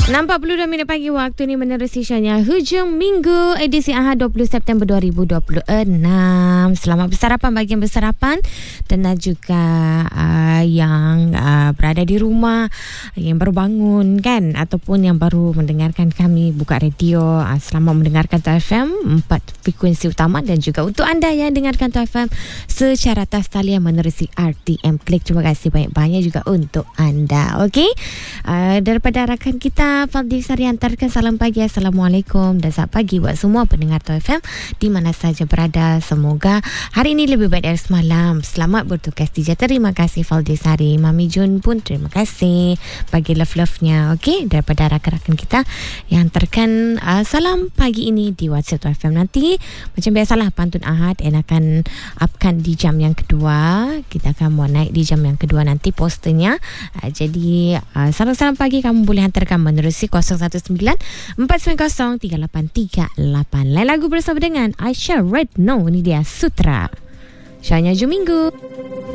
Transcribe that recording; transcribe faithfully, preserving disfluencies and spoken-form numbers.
enam empat puluh dua minit pagi waktu ni menerusi syahnya Hujung Minggu edisi Ahad dua puluh September dua ribu dua puluh enam. Selamat bersarapan bagi yang bersarapan dan juga uh, yang uh, berada di rumah, yang baru bangun kan, ataupun yang baru mendengarkan kami buka radio. Uh, selamat mendengarkan Tu F M empat frekuensi utama, dan juga untuk anda yang dengarkan Tu F M secara atas talian menerusi R T M Klik. Terima kasih banyak-banyak juga untuk anda. Okey, uh, daripada rakan kita Fadli Sari hantarkan salam pagi, Assalamualaikum, dan selamat pagi buat semua pendengar Tu F M di mana saja berada. Semoga hari ini lebih baik dari semalam. Selamat bertugas D J. Terima kasih Fadli Sari. Mami Jun pun terima kasih bagi love-love-nya. Okey, daripada rakan-rakan kita yang hantarkan uh, salam pagi ini di WhatsApp Tu F M. Nanti macam biasalah pantun Ahad yang akan upkan di jam yang kedua. Kita akan mau naik di jam yang kedua nanti posternya. Uh, jadi uh, salam-salam pagi kamu boleh hantarkan menerusi kosong satu sembilan empat sembilan kosong tiga lapan tiga lapan. Lain lagu bersama dengan Aisyah Redno. Ini dia Sutra. Syahnya Hujung Minggu.